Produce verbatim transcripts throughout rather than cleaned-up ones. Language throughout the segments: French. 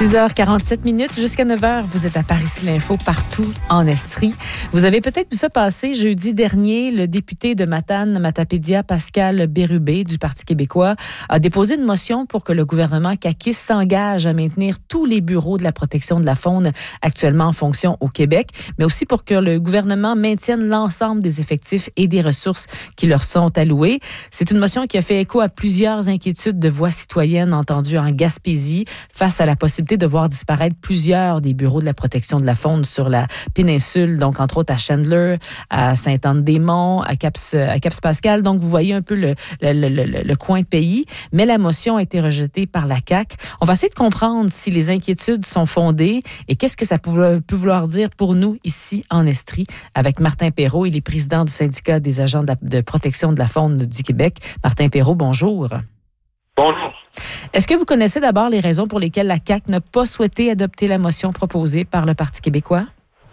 six heures quarante-sept minutes jusqu'à neuf heures, vous êtes à Par-Ici l'Info, partout en Estrie. Vous avez peut-être vu ça passer jeudi dernier. Le député de Matane-Matapédia, Pascal Bérubé, du Parti québécois, a déposé une motion pour que le gouvernement caquiste s'engage à maintenir tous les bureaux de la protection de la faune actuellement en fonction au Québec, mais aussi pour que le gouvernement maintienne l'ensemble des effectifs et des ressources qui leur sont allouées. C'est une motion qui a fait écho à plusieurs inquiétudes de voix citoyennes entendues en Gaspésie face à la possibilité de voir disparaître plusieurs des bureaux de la protection de la faune sur la péninsule, donc entre autres à Chandler, à Sainte-Anne-des-Monts, à Caps, à Caps-Pascal. Donc, vous voyez un peu le, le, le, le, le coin de pays. Mais la motion a été rejetée par la C A Q. On va essayer de comprendre si les inquiétudes sont fondées et qu'est-ce que ça peut, peut vouloir dire pour nous ici en Estrie avec Martin Perrault. Il est président du syndicat des agents de, la, de protection de la faune du Québec. Martin Perrault, bonjour. Bonjour. Est-ce que vous connaissez d'abord les raisons pour lesquelles la C A Q n'a pas souhaité adopter la motion proposée par le Parti québécois?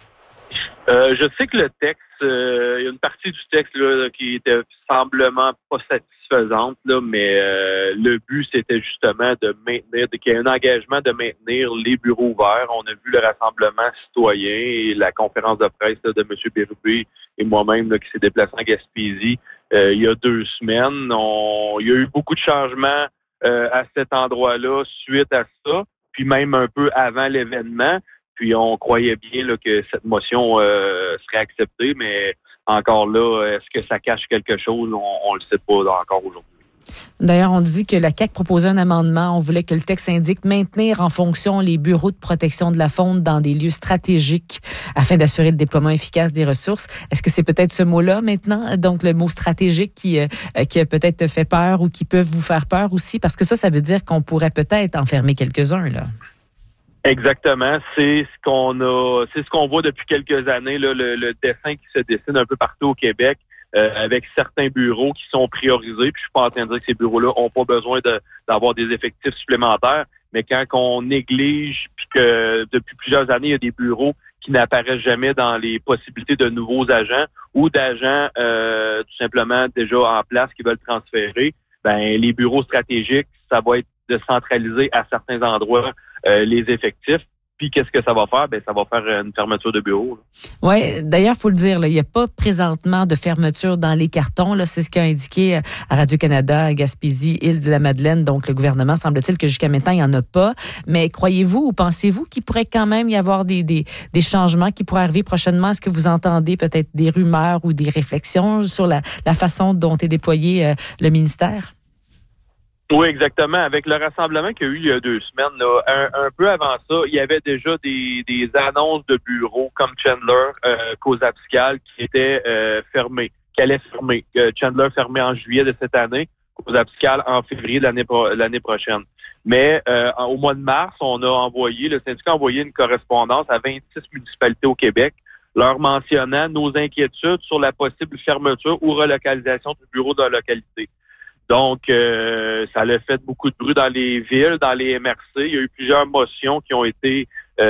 Euh, je sais que le texte, euh, il y a une partie du texte là, qui était semblement pas satisfaisante, là, mais euh, le but, c'était justement de maintenir, qu'il y ait un engagement de maintenir les bureaux ouverts. On a vu le rassemblement citoyen et la conférence de presse là, de M. Bérubé et moi-même là, qui s'est déplacé en Gaspésie euh, il y a deux semaines. On, il y a eu beaucoup de changements euh, à cet endroit-là suite à ça, puis même un peu avant l'événement. Puis on croyait bien là, que cette motion euh, serait acceptée, mais encore là, est-ce que ça cache quelque chose? On ne le sait pas là, encore aujourd'hui. D'ailleurs, on dit que la C A Q proposait un amendement. On voulait que le texte indique maintenir en fonction les bureaux de protection de la faune dans des lieux stratégiques afin d'assurer le déploiement efficace des ressources. Est-ce que c'est peut-être ce mot-là maintenant, donc le mot stratégique qui, euh, qui a peut-être fait peur ou qui peut vous faire peur aussi? Parce que ça, ça veut dire qu'on pourrait peut-être enfermer quelques-uns, là. Exactement, c'est ce qu'on a, c'est ce qu'on voit depuis quelques années, là, le, le dessin qui se dessine un peu partout au Québec, euh, avec certains bureaux qui sont priorisés. Puis je suis pas en train de dire que ces bureaux-là ont pas besoin de, d'avoir des effectifs supplémentaires, mais quand on néglige, puis que depuis plusieurs années il y a des bureaux qui n'apparaissent jamais dans les possibilités de nouveaux agents ou d'agents euh, tout simplement déjà en place qui veulent transférer, ben les bureaux stratégiques, ça va être de centraliser à certains endroits Euh, les effectifs. Puis qu'est-ce que ça va faire? Ben ça va faire une fermeture de bureau. Oui, d'ailleurs, il faut le dire, là, il n'y a pas présentement de fermeture dans les cartons. Là, c'est ce qu'a indiqué à Radio-Canada, à Gaspésie, Île-de-la-Madeleine. Donc, le gouvernement, semble-t-il que jusqu'à maintenant, il n'y en a pas. Mais croyez-vous ou pensez-vous qu'il pourrait quand même y avoir des, des, des changements qui pourraient arriver prochainement? Est-ce que vous entendez peut-être des rumeurs ou des réflexions sur la, la façon dont est déployé euh, le ministère? Oui, exactement. Avec le rassemblement qu'il y a eu il y a deux semaines, là, un, un peu avant ça, il y avait déjà des, des annonces de bureaux comme Chandler, euh, Cause-Abscal, qui étaient euh, fermés, qui allaient fermer. Euh, Chandler fermé en juillet de cette année, Cause-Abscal en février de l'année, pro- l'année prochaine. Mais euh, au mois de mars, on a envoyé, le syndicat a envoyé une correspondance à vingt-six municipalités au Québec, leur mentionnant nos inquiétudes sur la possible fermeture ou relocalisation du bureau de la localité. Donc, euh, ça a fait beaucoup de bruit dans les villes, dans les M R C. Il y a eu plusieurs motions qui ont été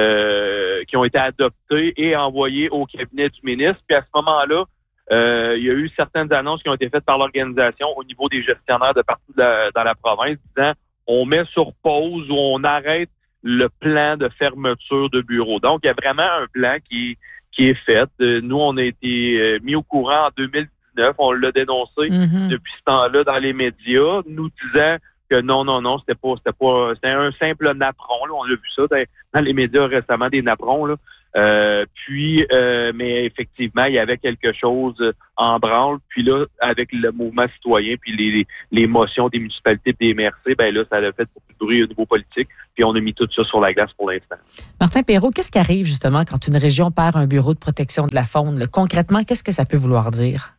euh, qui ont été adoptées et envoyées au cabinet du ministre. Puis à ce moment-là, euh, il y a eu certaines annonces qui ont été faites par l'organisation au niveau des gestionnaires de partout de la, dans la province, disant on met sur pause ou on arrête le plan de fermeture de bureaux. Donc, il y a vraiment un plan qui, qui est fait. Nous, on a été mis au courant en deux mille dix-neuf. On l'a dénoncé mm-hmm. depuis ce temps-là dans les médias, nous disant que non, non, non, c'était pas, c'était pas, c'était un simple napperon. Là. On a vu ça dans, dans les médias récemment, des napperons. Là. Euh, puis, euh, mais effectivement, il y avait quelque chose en branle. Puis là, avec le mouvement citoyen, puis les, les, les motions des municipalités, des M R C, ben là, ça a fait beaucoup de bruit au niveau politique. Puis on a mis tout ça sur la glace pour l'instant. Martin Perrault, qu'est-ce qui arrive justement quand une région perd un bureau de protection de la faune? Là? Concrètement, qu'est-ce que ça peut vouloir dire?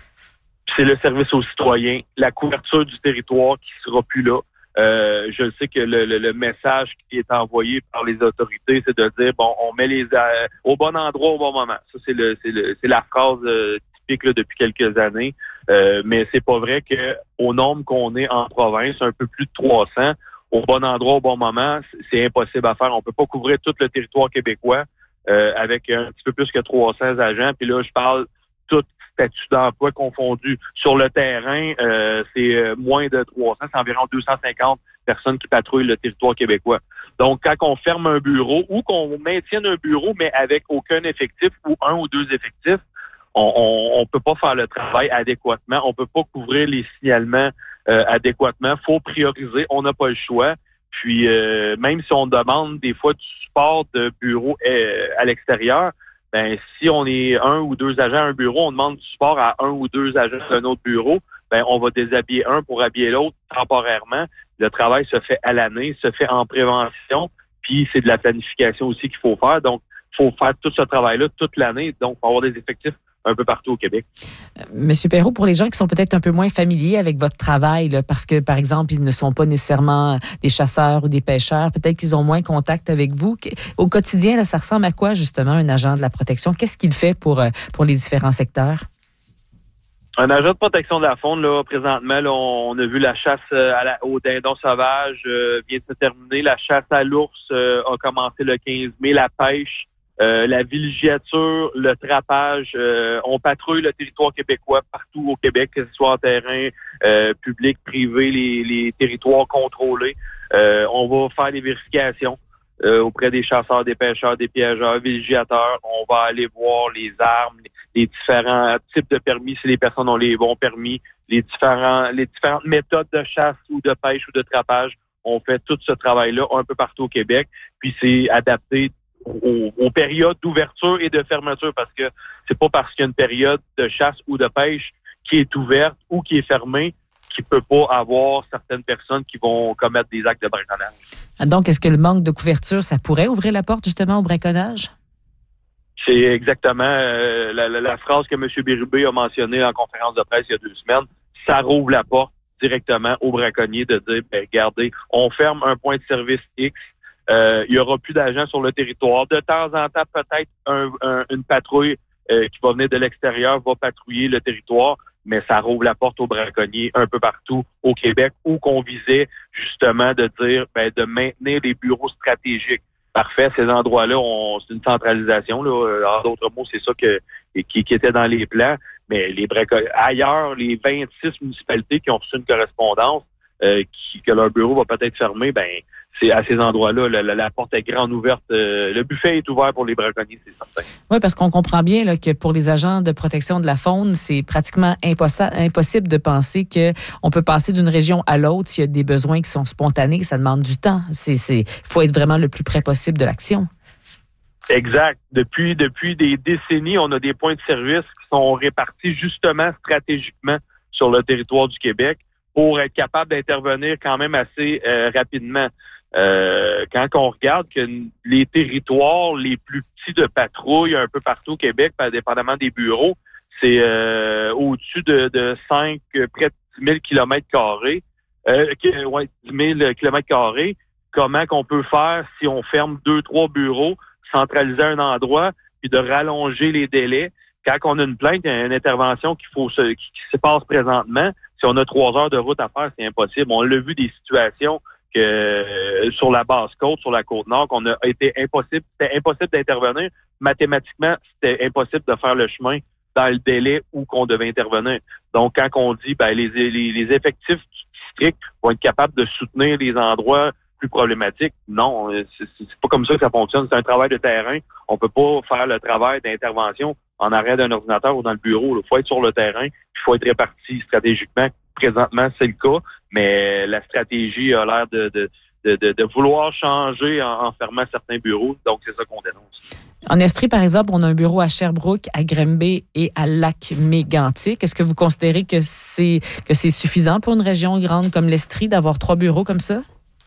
C'est le service aux citoyens, la couverture du territoire qui sera plus là. Euh, je sais que le, le, le message qui est envoyé par les autorités, c'est de dire bon, on met les euh, au bon endroit au bon moment. Ça, c'est le, c'est le, c'est la phrase euh, typique là, depuis quelques années. Euh, mais c'est pas vrai que au nombre qu'on est en province, un peu plus de trois cents, au bon endroit au bon moment, c'est impossible à faire. On peut pas couvrir tout le territoire québécois euh, avec un petit peu plus que trois cents agents. Puis là, je parle tout statuts d'emploi confondus. Sur le terrain, euh, c'est euh, moins de trois cents, c'est environ deux cent cinquante personnes qui patrouillent le territoire québécois. Donc, quand on ferme un bureau ou qu'on maintienne un bureau, mais avec aucun effectif ou un ou deux effectifs, on on, on peut pas faire le travail adéquatement. On peut pas couvrir les signalements euh, adéquatement. Faut prioriser. On n'a pas le choix. Puis, euh, même si on demande des fois du support de bureau euh, à l'extérieur, ben si on est un ou deux agents à un bureau, on demande du support à un ou deux agents d'un autre bureau, ben on va déshabiller un pour habiller l'autre temporairement. Le travail se fait à l'année, se fait en prévention, puis c'est de la planification aussi qu'il faut faire. Donc, il faut faire tout ce travail-là toute l'année. Donc, il faut avoir des effectifs un peu partout au Québec. Monsieur Perrault, pour les gens qui sont peut-être un peu moins familiers avec votre travail, là, parce que, par exemple, ils ne sont pas nécessairement des chasseurs ou des pêcheurs, peut-être qu'ils ont moins contact avec vous. Au quotidien, là, ça ressemble à quoi, justement, un agent de la protection? Qu'est-ce qu'il fait pour, pour les différents secteurs? Un agent de protection de la faune, là, présentement, là, on a vu la chasse à la, au dindon sauvage euh, vient de se terminer. La chasse à l'ours euh, a commencé le quinze mai. La pêche, Euh, la villégiature, le trapage, euh, on patrouille le territoire québécois partout au Québec, que ce soit en terrain euh, public, privé, les, les territoires contrôlés. Euh, on va faire des vérifications euh, auprès des chasseurs, des pêcheurs, des piégeurs, villégiateurs. On va aller voir les armes, les différents types de permis, si les personnes ont les bons permis, les différents, les différentes méthodes de chasse ou de pêche ou de trapage. On fait tout ce travail-là un peu partout au Québec, puis c'est adapté Aux, aux périodes d'ouverture et de fermeture, parce que c'est pas parce qu'il y a une période de chasse ou de pêche qui est ouverte ou qui est fermée qu'il peut pas avoir certaines personnes qui vont commettre des actes de braconnage. Donc, est-ce que le manque de couverture, ça pourrait ouvrir la porte justement au braconnage? C'est exactement euh, la, la, la phrase que M. Bérubé a mentionnée en conférence de presse il y a deux semaines. Ça rouvre la porte directement aux braconniers de dire, ben, regardez, on ferme un point de service X. Euh, il y aura plus d'agents sur le territoire. De temps en temps, peut-être un, un, une patrouille euh, qui va venir de l'extérieur va patrouiller le territoire, mais ça rouvre la porte aux braconniers un peu partout au Québec, où qu'on visait justement de dire, ben, de maintenir des bureaux stratégiques. Parfait, ces endroits-là, on, c'est une centralisation. Là. En d'autres mots, c'est ça que qui, qui était dans les plans. Mais les braconniers, ailleurs, les vingt-six municipalités qui ont reçu une correspondance, Euh, qui, que leur bureau va peut-être fermer, ben c'est à ces endroits-là, la, la, la porte est grande ouverte. Euh, le buffet est ouvert pour les braconniers, c'est certain. Oui, parce qu'on comprend bien là, que pour les agents de protection de la faune, c'est pratiquement impossi- impossible de penser qu'on peut passer d'une région à l'autre s'il y a des besoins qui sont spontanés. Ça demande du temps. C'est, c'est, faut être vraiment le plus près possible de l'action. Exact. Depuis, depuis des décennies, on a des points de service qui sont répartis justement stratégiquement sur le territoire du Québec, pour être capable d'intervenir quand même assez euh, rapidement. Euh, quand on regarde que les territoires les plus petits de patrouille un peu partout au Québec, indépendamment des bureaux, c'est euh, au-dessus de, de cinq, près de dix mille kilomètres carrés. Euh, ouais, dix mille kilomètres carrés. Comment qu'on peut faire si on ferme deux, trois bureaux, centraliser un endroit, puis de rallonger les délais? Quand on a une plainte, il y a une intervention qu'il faut se, qui, qui se passe présentement. Si on a trois heures de route à faire, c'est impossible. On l'a vu des situations que euh, sur la Basse-Côte, sur la Côte-Nord, qu'on a été impossible, c'était impossible d'intervenir. Mathématiquement, c'était impossible de faire le chemin dans le délai où qu'on devait intervenir. Donc, quand on dit ben les, les, les effectifs du district vont être capables de soutenir les endroits plus problématiques, non, c'est, c'est pas comme ça que ça fonctionne. C'est un travail de terrain. On peut pas faire le travail d'intervention en arrêt d'un ordinateur ou dans le bureau. Il faut être sur le terrain, il faut être réparti stratégiquement. Présentement, c'est le cas, mais la stratégie a l'air de, de, de, de, de vouloir changer en, en fermant certains bureaux. Donc, c'est ça qu'on dénonce. En Estrie, par exemple, on a un bureau à Sherbrooke, à Granby et à Lac-Mégantic. Est-ce que vous considérez que c'est, que c'est suffisant pour une région grande comme l'Estrie d'avoir trois bureaux comme ça?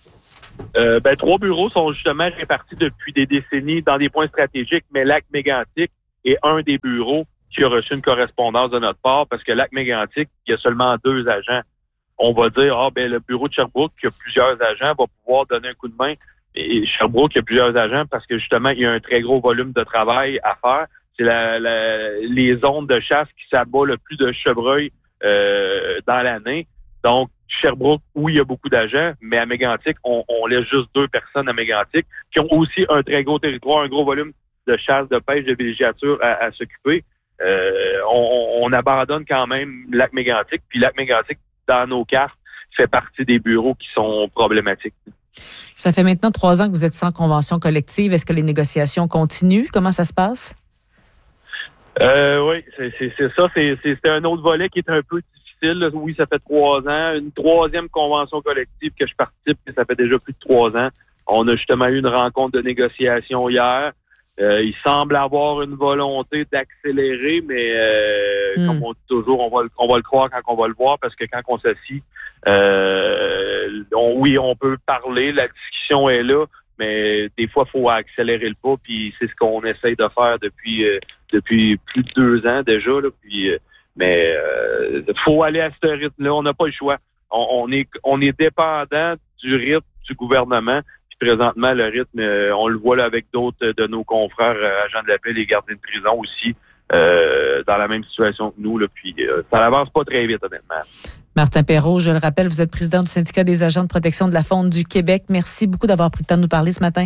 Euh, ben, trois bureaux sont justement répartis depuis des décennies dans des points stratégiques, mais Lac-Mégantic est un des bureaux qui a reçu une correspondance de notre part, parce que Lac-Mégantic, il y a seulement deux agents. On va dire, ah ben le bureau de Sherbrooke, qui a plusieurs agents, va pouvoir donner un coup de main. Et Sherbrooke, il y a plusieurs agents, parce que justement, il y a un très gros volume de travail à faire. C'est la, la, les zones de chasse qui s'abattent le plus de chevreuils euh, dans l'année. Donc, Sherbrooke, oui, il y a beaucoup d'agents, mais à Mégantic, on, on laisse juste deux personnes à Mégantic qui ont aussi un très gros territoire, un gros volume de chasse, de pêche, de villégiature à, à s'occuper. euh, on, on abandonne quand même Lac-Mégantic. Puis Lac-Mégantic, dans nos cartes, fait partie des bureaux qui sont problématiques. Ça fait maintenant trois ans que vous êtes sans convention collective. Est-ce que les négociations continuent? Comment ça se passe? Euh, oui, c'est, c'est, c'est ça. C'est, c'est, c'est un autre volet qui est un peu difficile. Là. Oui, ça fait trois ans. Une troisième convention collective que je participe, ça fait déjà plus de trois ans. On a justement eu une rencontre de négociation hier. Euh, il semble avoir une volonté d'accélérer, mais euh, mm. comme on dit toujours, on va, on va le croire quand on va le voir, parce que quand on s'assit, euh, on, oui, on peut parler, la discussion est là, mais des fois, il faut accélérer le pas, puis c'est ce qu'on essaye de faire depuis euh, depuis plus de deux ans déjà. Là, puis, euh, mais il euh, faut aller à ce rythme-là, on n'a pas le choix. On, on est on est dépendant du rythme du gouvernement. Présentement, le rythme, euh, on le voit là avec d'autres de nos confrères, euh, agents de la paix, les gardiens de prison aussi, euh, dans la même situation que nous. Là, puis euh, ça n'avance pas très vite, honnêtement. Martin Perrault, je le rappelle, vous êtes président du syndicat des agents de protection de la faune du Québec. Merci beaucoup d'avoir pris le temps de nous parler ce matin.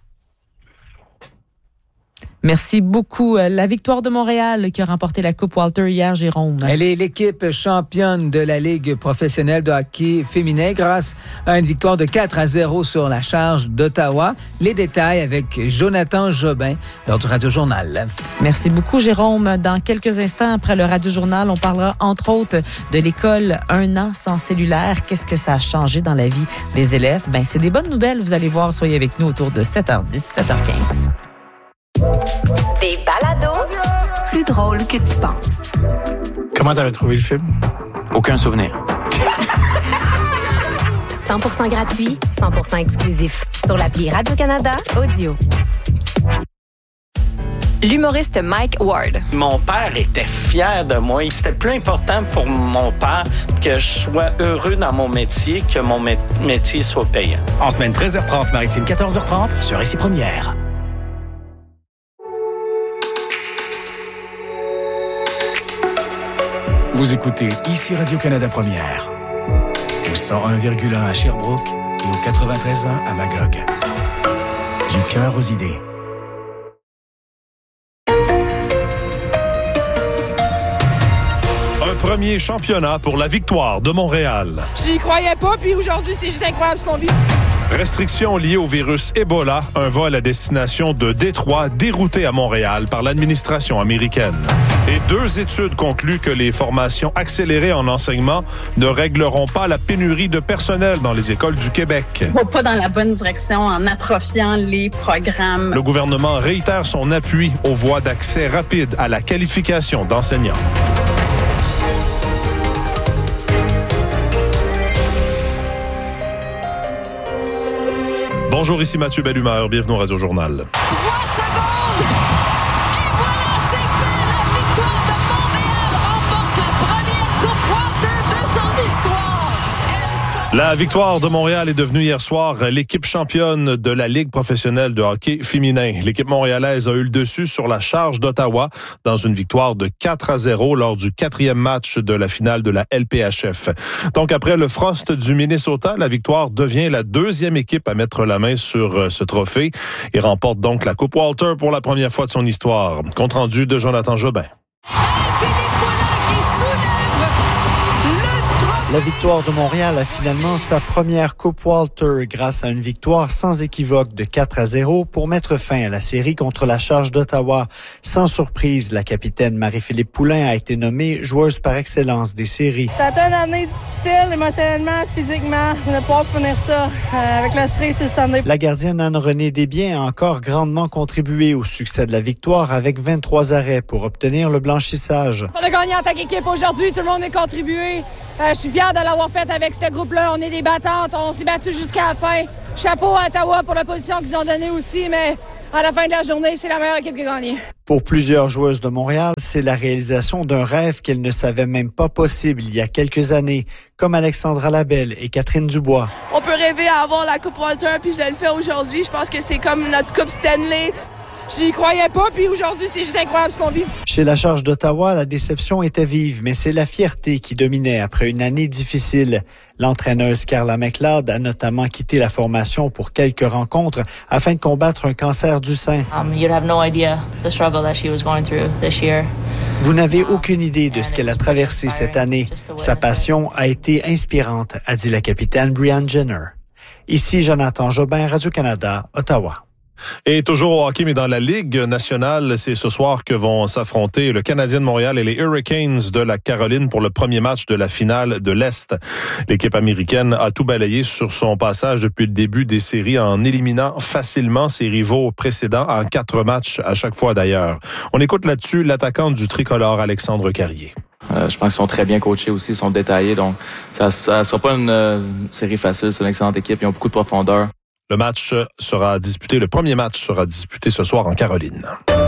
Merci beaucoup. La victoire de Montréal qui a remporté la Coupe Walter hier, Jérôme. Elle est l'équipe championne de la Ligue professionnelle de hockey féminin grâce à une victoire de quatre à zéro sur la Charge d'Ottawa. Les détails avec Jonathan Jobin lors du Radio Journal. Merci beaucoup, Jérôme. Dans quelques instants, après le Radio Journal, on parlera entre autres de l'école Un an sans cellulaire. Qu'est-ce que ça a changé dans la vie des élèves? Ben, c'est des bonnes nouvelles. Vous allez voir. Soyez avec nous autour de sept heures dix, sept heures quinze. Des balados plus drôles que tu penses. Comment t'avais trouvé le film? Aucun souvenir. cent pour cent gratuit, cent pour cent exclusif. Sur l'appli Radio-Canada Audio. L'humoriste Mike Ward. Mon père était fier de moi. C'était plus important pour mon père que je sois heureux dans mon métier que mon mé- métier soit payant. En semaine treize heures trente, Maritime quatorze heures trente, sur Ici Première. Vous écoutez Ici Radio-Canada Première, au cent un virgule un à Sherbrooke et au quatre-vingt-treize point un à Magog. Du cœur aux idées. Un premier championnat pour la victoire de Montréal. J'y croyais pas, puis aujourd'hui, c'est juste incroyable ce qu'on vit. Restrictions liées au virus Ebola, un vol à destination de Détroit dérouté à Montréal par l'administration américaine. Et deux études concluent que les formations accélérées en enseignement ne régleront pas la pénurie de personnel dans les écoles du Québec. On va pas dans la bonne direction en atrophiant les programmes. Le gouvernement réitère son appui aux voies d'accès rapide à la qualification d'enseignants. Bonjour, ici Mathieu Bellumeur. Bienvenue au Radio Journal. Trois secondes! Et voilà, c'est fait! La victoire de Montréal remporte la première Coupe Walter de son histoire. Sont... La victoire de Montréal est devenue hier soir l'équipe championne de la Ligue professionnelle de hockey féminin. L'équipe montréalaise a eu le dessus sur la Charge d'Ottawa dans une victoire de quatre à zéro lors du quatrième match de la finale de la L P H F. Donc, après le Frost du Minnesota, la victoire devient la deuxième équipe à mettre la main sur ce trophée et remporte donc la Coupe Walter pour la première fois de son histoire. Compte rendu de Jonathan Jobin. La victoire de Montréal a finalement sa première Coupe Walter grâce à une victoire sans équivoque de quatre à zéro pour mettre fin à la série contre la Charge d'Ottawa. Sans surprise, la capitaine Marie-Philippe Poulin a été nommée joueuse par excellence des séries. Ça a été une année difficile, émotionnellement, physiquement, de pouvoir finir ça euh, avec la série sur le Sunday. La gardienne Anne-Renée Desbiens a encore grandement contribué au succès de la victoire avec vingt-trois arrêts pour obtenir le blanchissage. On a gagné en tant qu'équipe aujourd'hui, tout le monde a contribué. Euh, je suis fier de l'avoir fait avec ce groupe-là. On est des battantes, on s'est battus jusqu'à la fin. Chapeau à Ottawa pour la position qu'ils ont donnée aussi, mais à la fin de la journée, c'est la meilleure équipe qui a gagné. Pour plusieurs joueuses de Montréal, c'est la réalisation d'un rêve qu'elles ne savaient même pas possible il y a quelques années, comme Alexandra Labelle et Catherine Dubois. On peut rêver à avoir la Coupe Walter, puis je le fais aujourd'hui. Je pense que c'est comme notre Coupe Stanley. J'y croyais pas, puis aujourd'hui, c'est juste incroyable ce qu'on vit. Chez la Charge d'Ottawa, la déception était vive, mais c'est la fierté qui dominait après une année difficile. L'entraîneuse Carla McLeod a notamment quitté la formation pour quelques rencontres afin de combattre un cancer du sein. Um, you'd have no idea the struggle that she was going through this year. Vous n'avez aucune idée de ce qu'elle a traversé cette année. Sa passion a été inspirante, a dit la capitaine Brianne Jenner. Ici Jonathan Jobin, Radio-Canada, Ottawa. Et toujours au hockey, mais dans la Ligue nationale, c'est ce soir que vont s'affronter le Canadien de Montréal et les Hurricanes de la Caroline pour le premier match de la finale de l'Est. L'équipe américaine a tout balayé sur son passage depuis le début des séries en éliminant facilement ses rivaux précédents en quatre matchs à chaque fois d'ailleurs. On écoute là-dessus l'attaquant du tricolore Alexandre Carrier. Euh, je pense qu'ils sont très bien coachés aussi, ils sont détaillés, donc ça ne sera pas une euh, série facile, c'est une excellente équipe, ils ont beaucoup de profondeur. Le match sera disputé, le premier match sera disputé ce soir en Caroline.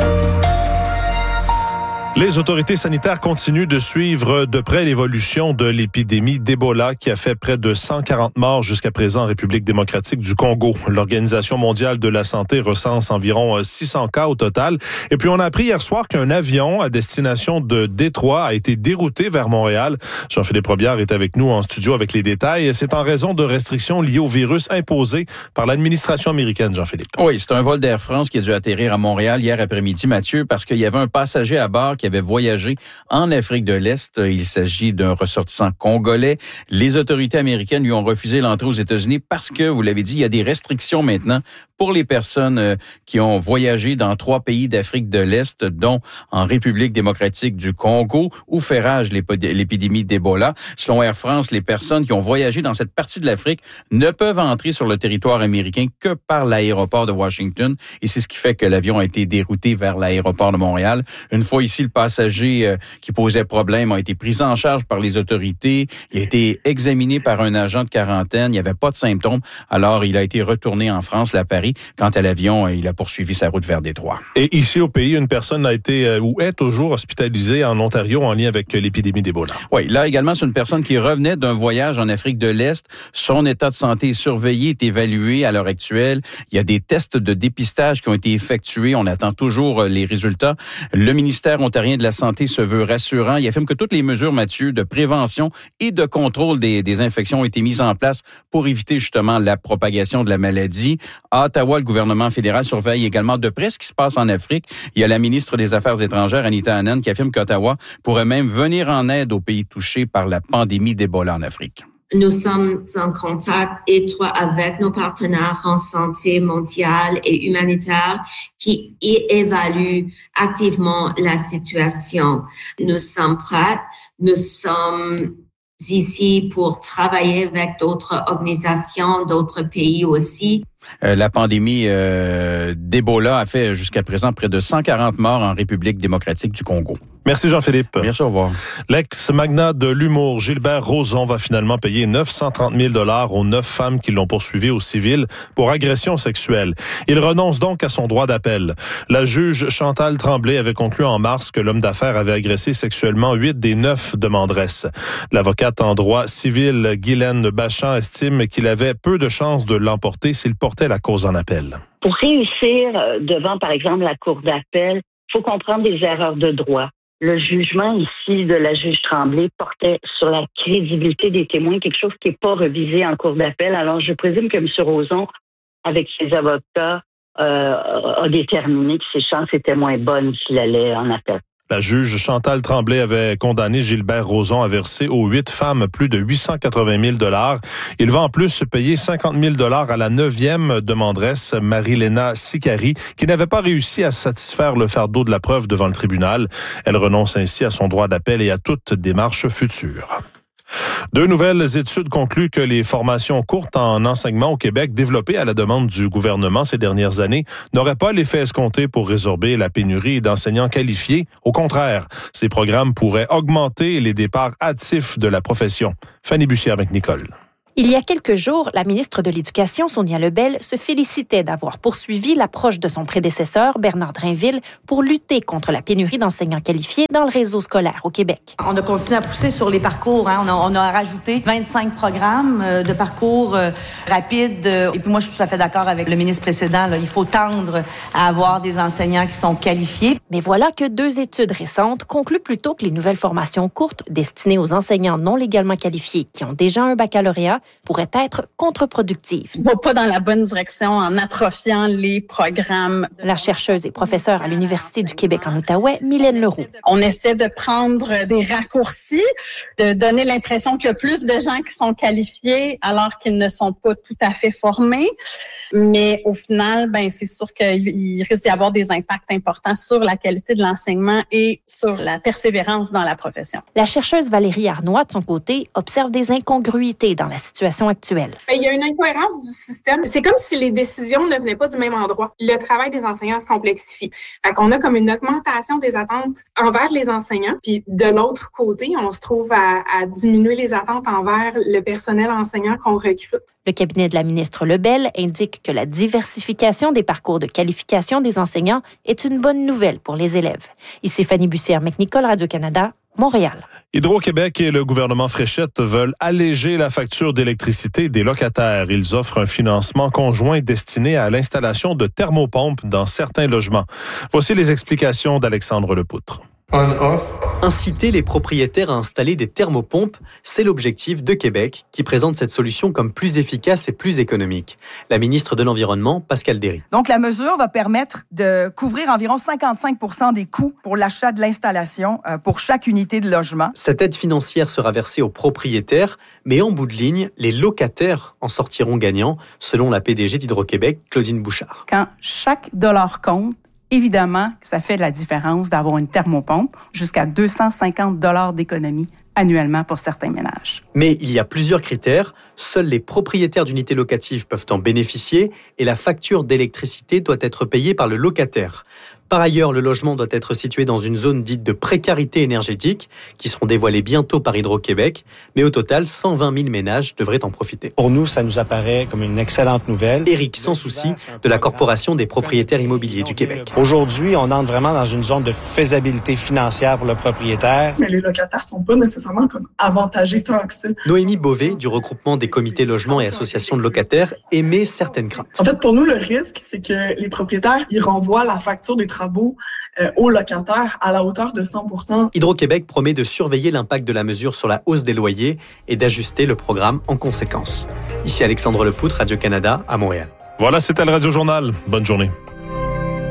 Les autorités sanitaires continuent de suivre de près l'évolution de l'épidémie d'Ebola qui a fait près de cent quarante morts jusqu'à présent en République démocratique du Congo. L'Organisation mondiale de la santé recense environ six cents cas au total. Et puis on a appris hier soir qu'un avion à destination de Détroit a été dérouté vers Montréal. Jean-Philippe Robillard est avec nous en studio avec les détails. C'est en raison de restrictions liées au virus imposées par l'administration américaine, Jean-Philippe. Oui, c'est un vol d'Air France qui a dû atterrir à Montréal hier après-midi, Mathieu, parce qu'il y avait un passager à bord qui avait voyagé en Afrique de l'Est. Il s'agit d'un ressortissant congolais. Les autorités américaines lui ont refusé l'entrée aux États-Unis parce que, vous l'avez dit, il y a des restrictions maintenant pour les personnes qui ont voyagé dans trois pays d'Afrique de l'Est, dont en République démocratique du Congo, où fait rage l'épidémie d'Ebola. Selon Air France, les personnes qui ont voyagé dans cette partie de l'Afrique ne peuvent entrer sur le territoire américain que par l'aéroport de Washington. Et c'est ce qui fait que l'avion a été dérouté vers l'aéroport de Montréal. Une fois ici, le passager qui posait problème a été pris en charge par les autorités. Il a été examiné par un agent de quarantaine. Il n'y avait pas de symptômes. Alors, il a été retourné en France, à Paris. Quant à l'avion, il a poursuivi sa route vers Détroit. Et ici au pays, une personne a été ou est toujours hospitalisée en Ontario en lien avec l'épidémie d'Ebola. Oui, là également, c'est une personne qui revenait d'un voyage en Afrique de l'Est. Son état de santé est surveillé, est évalué à l'heure actuelle. Il y a des tests de dépistage qui ont été effectués. On attend toujours les résultats. Le ministère ontarien de la Santé se veut rassurant. Il affirme que toutes les mesures, Mathieu, de prévention et de contrôle des, des infections ont été mises en place pour éviter justement la propagation de la maladie. À Ottawa, le gouvernement fédéral surveille également de près ce qui se passe en Afrique. Il y a la ministre des Affaires étrangères, Anita Anand, qui affirme qu'Ottawa pourrait même venir en aide aux pays touchés par la pandémie d'Ebola en Afrique. Nous sommes en contact étroit avec nos partenaires en santé mondiale et humanitaire qui évaluent activement la situation. Nous sommes prêts, nous sommes ici pour travailler avec d'autres organisations, d'autres pays aussi. Euh, la pandémie euh, d'Ebola a fait jusqu'à présent près de cent quarante morts en République démocratique du Congo. Merci Jean-Philippe. Merci, au revoir. L'ex-magnat de l'humour Gilbert Rozon va finalement payer neuf cent trente mille dollars aux neuf femmes qui l'ont poursuivi au civil pour agression sexuelle. Il renonce donc à son droit d'appel. La juge Chantal Tremblay avait conclu en mars que l'homme d'affaires avait agressé sexuellement huit des neuf demanderesses. L'avocate en droit civil Guylaine Bachand estime qu'il avait peu de chances de l'emporter s'il portait la cause en appel. Pour réussir devant, par exemple, la cour d'appel, il faut comprendre des erreurs de droit. Le jugement ici de la juge Tremblay portait sur la crédibilité des témoins, quelque chose qui n'est pas revisé en cour d'appel. Alors, je présume que M. Rozon, avec ses avocats, euh, a déterminé que ses chances étaient moins bonnes s'il allait en appel. La juge Chantal Tremblay avait condamné Gilbert Rozon à verser aux huit femmes plus de huit cent quatre-vingt mille dollars. Il va en plus payer cinquante mille dollars à la neuvième demanderesse, Marie-Léna Sicari, qui n'avait pas réussi à satisfaire le fardeau de la preuve devant le tribunal. Elle renonce ainsi à son droit d'appel et à toute démarche future. Deux nouvelles études concluent que les formations courtes en enseignement au Québec, développées à la demande du gouvernement ces dernières années, n'auraient pas l'effet escompté pour résorber la pénurie d'enseignants qualifiés. Au contraire, ces programmes pourraient augmenter les départs hâtifs de la profession. Fanny Bussière avec Nicole. Il y a quelques jours, la ministre de l'Éducation, Sonia Lebel, se félicitait d'avoir poursuivi l'approche de son prédécesseur, Bernard Drainville, pour lutter contre la pénurie d'enseignants qualifiés dans le réseau scolaire au Québec. On a continué à pousser sur les parcours. Hein. On, a, on a rajouté vingt-cinq programmes euh, de parcours euh, rapides. Euh, et puis moi, je suis tout à fait d'accord avec le ministre précédent. Là. Il faut tendre à avoir des enseignants qui sont qualifiés. Mais voilà que deux études récentes concluent plutôt que les nouvelles formations courtes destinées aux enseignants non légalement qualifiés qui ont déjà un baccalauréat pourrait être contre-productive. On va pas dans la bonne direction en atrophiant les programmes. La chercheuse et professeure à l'Université du Québec en Outaouais, Mylène Leroux. On essaie de prendre des raccourcis, de donner l'impression qu'il y a plus de gens qui sont qualifiés alors qu'ils ne sont pas tout à fait formés. Mais au final, ben c'est sûr qu'il risque d'y avoir des impacts importants sur la qualité de l'enseignement et sur la persévérance dans la profession. La chercheuse Valérie Arnois, de son côté, observe des incongruités dans la situation actuelle. Il y a une incohérence du système. C'est comme si les décisions ne venaient pas du même endroit. Le travail des enseignants se complexifie. Fait qu'on a comme une augmentation des attentes envers les enseignants. Puis de l'autre côté, on se trouve à, à diminuer les attentes envers le personnel enseignant qu'on recrute. Le cabinet de la ministre Lebel indique que la diversification des parcours de qualification des enseignants est une bonne nouvelle pour les élèves. Ici Fanny Bussière-McNicol, Radio-Canada, Montréal. Hydro-Québec et le gouvernement Fréchette veulent alléger la facture d'électricité des locataires. Ils offrent un financement conjoint destiné à l'installation de thermopompes dans certains logements. Voici les explications d'Alexandre Lepoutre. On-off. Inciter les propriétaires à installer des thermopompes, c'est l'objectif de Québec, qui présente cette solution comme plus efficace et plus économique. La ministre de l'Environnement, Pascale Derry. Donc, la mesure va permettre de couvrir environ cinquante-cinq pour cent des coûts pour l'achat de l'installation euh, pour chaque unité de logement. Cette aide financière sera versée aux propriétaires, mais en bout de ligne, les locataires en sortiront gagnants, selon la P D G d'Hydro-Québec, Claudine Bouchard. Quand chaque dollar compte, évidemment que ça fait de la différence d'avoir une thermopompe, jusqu'à deux cent cinquante dollars d'économie annuellement pour certains ménages. Mais il y a plusieurs critères. Seuls les propriétaires d'unités locatives peuvent en bénéficier et la facture d'électricité doit être payée par le locataire. Par ailleurs, le logement doit être situé dans une zone dite de précarité énergétique, qui seront dévoilées bientôt par Hydro-Québec, mais au total, cent vingt mille ménages devraient en profiter. Pour nous, ça nous apparaît comme une excellente nouvelle. Éric Sans-Souci, de la Corporation des propriétaires immobiliers du Québec. Aujourd'hui, on entre vraiment dans une zone de faisabilité financière pour le propriétaire. Mais les locataires sont pas nécessairement comme avantagés tant que ça. Noémie Beauvais, du regroupement des comités logements et associations de locataires, émet certaines craintes. En fait, pour nous, le risque, c'est que les propriétaires, ils renvoient la facture des travaux euh, aux locataires à la hauteur de cent pour cent. Hydro-Québec promet de surveiller l'impact de la mesure sur la hausse des loyers et d'ajuster le programme en conséquence. Ici Alexandre Lepoutre, Radio-Canada, à Montréal. Voilà, c'était le Radio Journal. Bonne journée.